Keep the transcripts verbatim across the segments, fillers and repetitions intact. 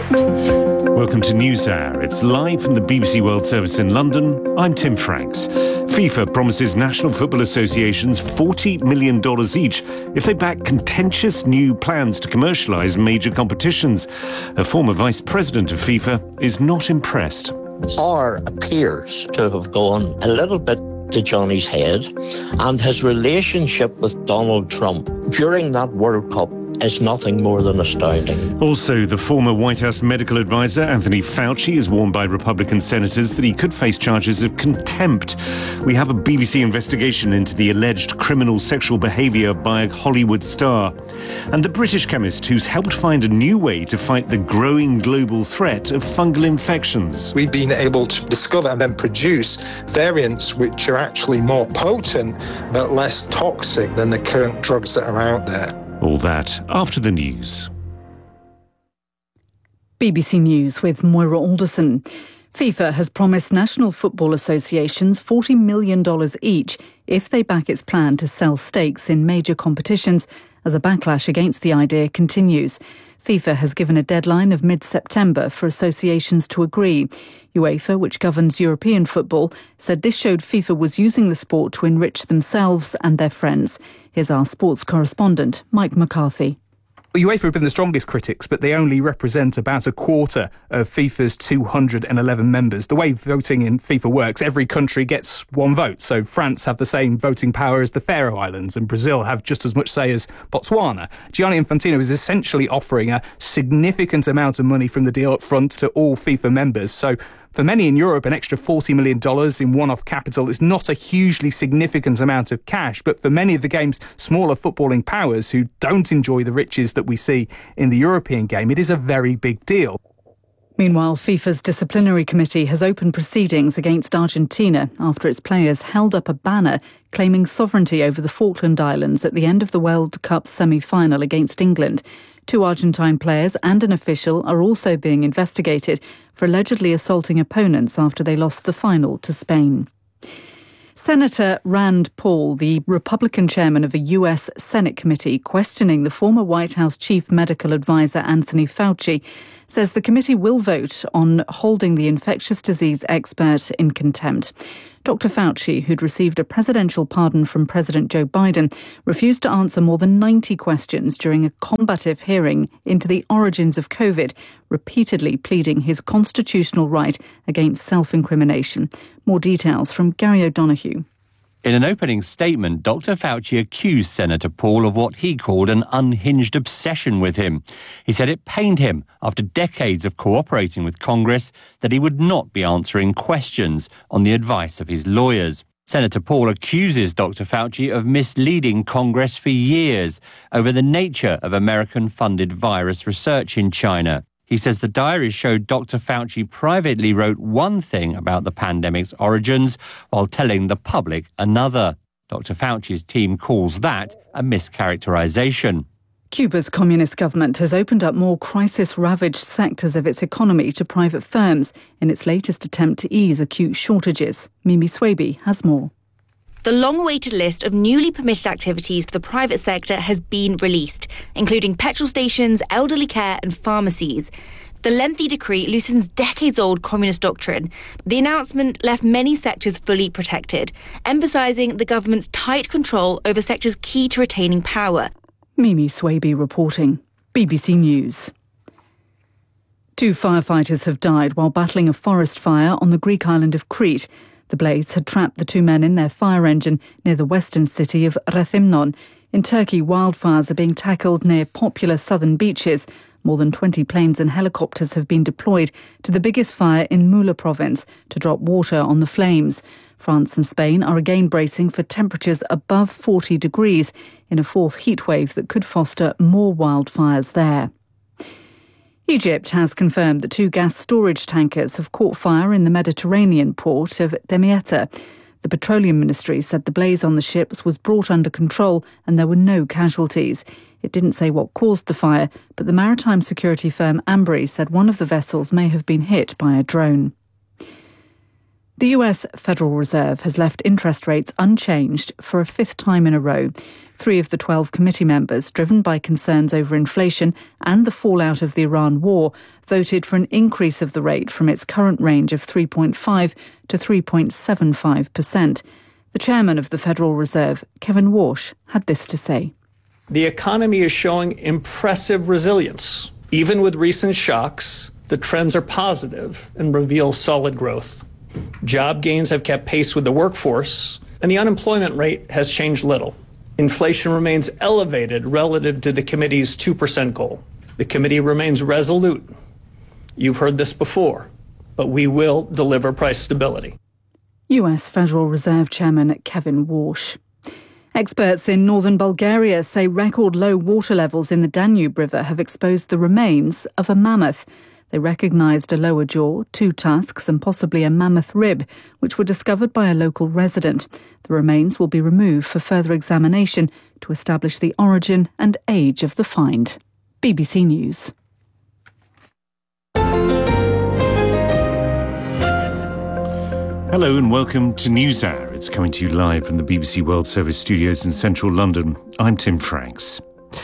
Welcome to NewsHour. It's live from the B B C World Service in London. I'm Tim Franks. FIFA promises national football associations forty million dollars each if they back contentious new plans to commercialise major competitions. A former vice president of FIFA is not impressed. Power appears to have gone a little bit to Johnny's head, and his relationship with Donald Trump during that World Cup is nothing more than astounding. Also, the former White House medical advisor, Anthony Fauci, is warned by Republican senators that he could face charges of contempt. We have a B B C investigation into the alleged criminal sexual behaviour by a Hollywood star. And the British chemist who's helped find a new way to fight the growing global threat of fungal infections. We've been able to discover and then produce variants which are actually more potent but less toxic than the current drugs that are out there. All that after the news. B B C News with Moira Alderson. FIFA has promised national football associations forty million dollars each if they back its plan to sell stakes in major competitions as a backlash against the idea continues. FIFA has given a deadline of mid-September for associations to agree. UEFA, which governs European football, said this showed FIFA was using the sport to enrich themselves and their friends. Here's our sports correspondent, Mike McCarthy. UEFA have been the strongest critics, but they only represent about a quarter of FIFA's two hundred eleven members. The way voting in FIFA works, every country gets one vote. So France have the same voting power as the Faroe Islands, and Brazil have just as much say as Botswana. Gianni Infantino is essentially offering a significant amount of money from the deal up front to all FIFA members. So for many in Europe, an extra forty million dollars in one-off capital is not a hugely significant amount of cash, but for many of the game's smaller footballing powers who don't enjoy the riches that we see in the European game, it is a very big deal. Meanwhile, FIFA's disciplinary committee has opened proceedings against Argentina after its players held up a banner claiming sovereignty over the Falkland Islands at the end of the World Cup semi-final against England. Two Argentine players and an official are also being investigated for allegedly assaulting opponents after they lost the final to Spain. Senator Rand Paul, the Republican chairman of a U S Senate committee questioning the former White House chief medical advisor Anthony Fauci, says the committee will vote on holding the infectious disease expert in contempt. Doctor Fauci, who'd received a presidential pardon from President Joe Biden, refused to answer more than ninety questions during a combative hearing into the origins of COVID, repeatedly pleading his constitutional right against self-incrimination. More details from Gary O'Donoghue. In an opening statement, Doctor Fauci accused Senator Paul of what he called an unhinged obsession with him. He said it pained him, after decades of cooperating with Congress, that he would not be answering questions on the advice of his lawyers. Senator Paul accuses Doctor Fauci of misleading Congress for years over the nature of American-funded virus research in China. He says the diaries showed Doctor Fauci privately wrote one thing about the pandemic's origins while telling the public another. Doctor Fauci's team calls that a mischaracterization. Cuba's communist government has opened up more crisis-ravaged sectors of its economy to private firms in its latest attempt to ease acute shortages. Mimi Swaby has more. The long-awaited list of newly permitted activities for the private sector has been released, including petrol stations, elderly care and pharmacies. The lengthy decree loosens decades-old communist doctrine. The announcement left many sectors fully protected, emphasising the government's tight control over sectors key to retaining power. Mimi Swaby reporting. B B C News. Two firefighters have died while battling a forest fire on the Greek island of Crete. The blaze had trapped the two men in their fire engine near the western city of Rethymnon. In Turkey, wildfires are being tackled near popular southern beaches. More than twenty planes and helicopters have been deployed to the biggest fire in Muğla province to drop water on the flames. France and Spain are again bracing for temperatures above forty degrees in a fourth heatwave that could foster more wildfires there. Egypt has confirmed that two gas storage tankers have caught fire in the Mediterranean port of Damietta. The Petroleum Ministry said the blaze on the ships was brought under control and there were no casualties. It didn't say what caused the fire, but the maritime security firm Ambri said one of the vessels may have been hit by a drone. The U S Federal Reserve has left interest rates unchanged for a fifth time in a row. Three of the twelve committee members, driven by concerns over inflation and the fallout of the Iran war, voted for an increase of the rate from its current range of three point five to three point seven five percent. The chairman of the Federal Reserve, Kevin Warsh, had this to say. The economy is showing impressive resilience. Even with recent shocks, the trends are positive and reveal solid growth. Job gains have kept pace with the workforce, and the unemployment rate has changed little. Inflation remains elevated relative to the committee's two percent goal. The committee remains resolute. You've heard this before, but we will deliver price stability. U S Federal Reserve Chairman Kevin Warsh. Experts in northern Bulgaria say record low water levels in the Danube River have exposed the remains of a mammoth. They recognised a lower jaw, two tusks and possibly a mammoth rib, which were discovered by a local resident. The remains will be removed for further examination to establish the origin and age of the find. B B C News. Hello and welcome to NewsHour. It's coming to you live from the B B C World Service studios in central London. I'm Tim Franks.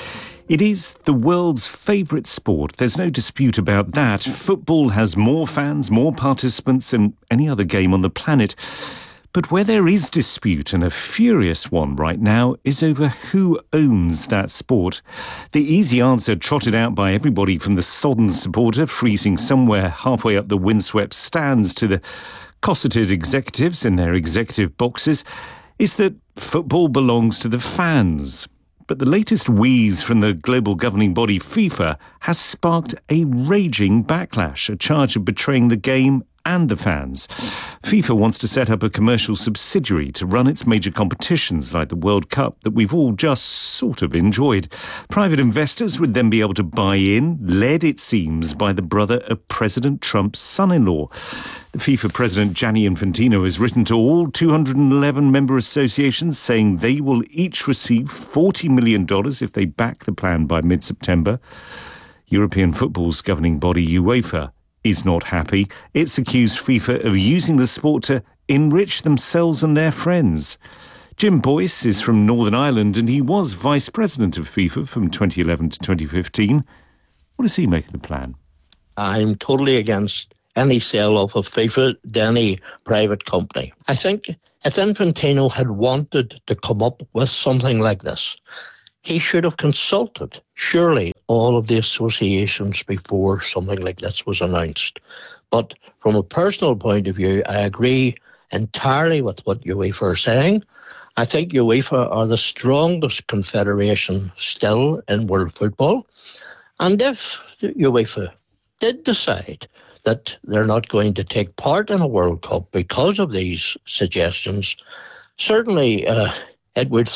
It is the world's favourite sport. There's no dispute about that. Football has more fans, more participants than any other game on the planet. But where there is dispute, and a furious one right now, is over who owns that sport. The easy answer trotted out by everybody from the sodden supporter freezing somewhere halfway up the windswept stands to the cosseted executives in their executive boxes is that football belongs to the fans. But the latest wheeze from the global governing body FIFA has sparked a raging backlash, a charge of betraying the game and the fans. FIFA wants to set up a commercial subsidiary to run its major competitions like the World Cup that we've all just sort of enjoyed. Private investors would then be able to buy in, led, it seems, by the brother of President Trump's son-in-law. The FIFA president, Gianni Infantino, has written to all two hundred eleven member associations saying they will each receive forty million dollars if they back the plan by mid-September. European football's governing body, UEFA, is not happy. It's accused FIFA of using the sport to enrich themselves and their friends. Jim Boyce is from Northern Ireland and he was vice president of FIFA from twenty eleven to twenty fifteen. What does he make of the plan? I'm totally against any sale-off of FIFA to any private company. I think if Infantino had wanted to come up with something like this, he should have consulted, surely, all of the associations before something like this was announced. But from a personal point of view, I agree entirely with what UEFA are saying. I think UEFA are the strongest confederation still in world football. And if UEFA did decide that they're not going to take part in a World Cup because of these suggestions, certainly uh, it would